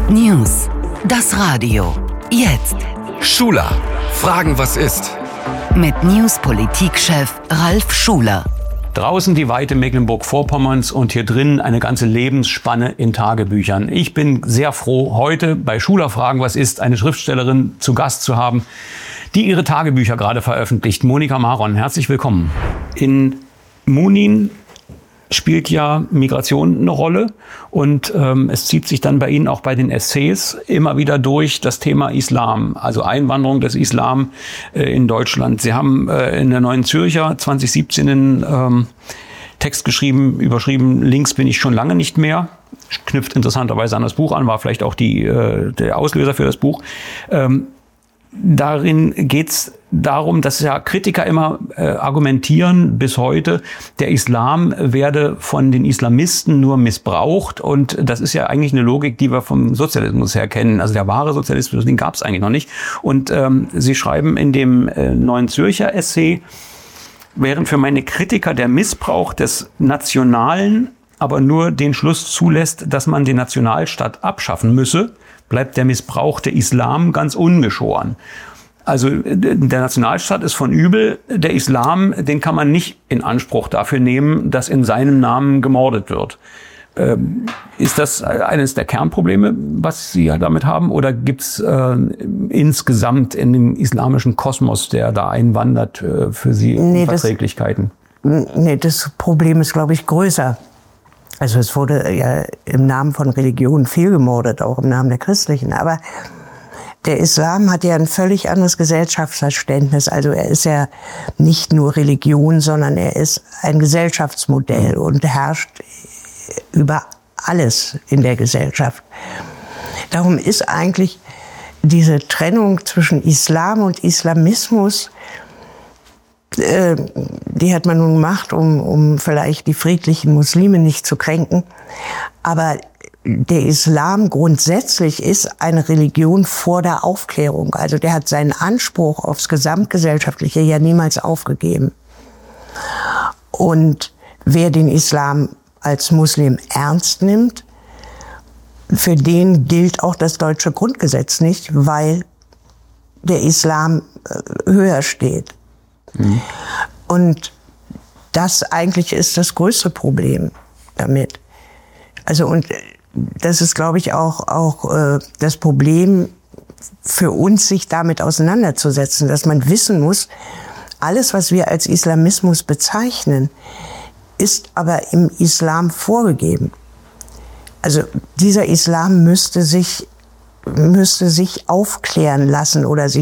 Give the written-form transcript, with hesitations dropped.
News. Das Radio. Jetzt. Schuler. Fragen, was ist? Mit News-Politikchef Ralf Schuler. Draußen die Weite Mecklenburg-Vorpommerns und hier drin eine ganze Lebensspanne in Tagebüchern. Ich bin sehr froh, heute bei Schuler Fragen, was ist, eine Schriftstellerin zu Gast zu haben, die ihre Tagebücher gerade veröffentlicht. Monika Maron, herzlich willkommen. In Munin spielt ja Migration eine Rolle und es zieht sich dann bei Ihnen auch bei den Essays immer wieder durch das Thema Islam, also Einwanderung des Islam in Deutschland. Sie haben in der Neuen Zürcher 2017 einen Text geschrieben, überschrieben, links bin ich schon lange nicht mehr. Knüpft interessanterweise an das Buch an, war vielleicht auch der Auslöser für das Buch. Darin geht's darum, dass ja Kritiker immer argumentieren bis heute, der Islam werde von den Islamisten nur missbraucht. Und das ist ja eigentlich eine Logik, die wir vom Sozialismus her kennen. Also der wahre Sozialismus, den gab es eigentlich noch nicht. Und Sie schreiben in dem Neuen Zürcher Essay, während für meine Kritiker der Missbrauch des Nationalen aber nur den Schluss zulässt, dass man den Nationalstaat abschaffen müsse, bleibt der missbrauchte Islam ganz ungeschoren. Also der Nationalstaat ist von übel, der Islam, den kann man nicht in Anspruch dafür nehmen, dass in seinem Namen gemordet wird. Ist das eines der Kernprobleme, was Sie damit haben? Oder gibt es insgesamt in den islamischen Kosmos, der da einwandert, für Sie Unverträglichkeiten? Das Problem ist, glaube ich, größer. Also es wurde ja im Namen von Religion viel gemordet, auch im Namen der christlichen. Aber der Islam hat ja ein völlig anderes Gesellschaftsverständnis. Also er ist ja nicht nur Religion, sondern er ist ein Gesellschaftsmodell und herrscht über alles in der Gesellschaft. Darum ist eigentlich diese Trennung zwischen Islam und Islamismus, die hat man nun gemacht, um vielleicht die friedlichen Muslime nicht zu kränken. Aber der Islam grundsätzlich ist eine Religion vor der Aufklärung. Also der hat seinen Anspruch aufs Gesamtgesellschaftliche ja niemals aufgegeben. Und wer den Islam als Muslim ernst nimmt, für den gilt auch das deutsche Grundgesetz nicht, weil der Islam höher steht. Und das eigentlich ist das größte Problem damit. Also und das ist, glaube ich, auch das Problem für uns, sich damit auseinanderzusetzen, dass man wissen muss, alles, was wir als Islamismus bezeichnen, ist aber im Islam vorgegeben. Also dieser Islam müsste sich aufklären lassen oder sich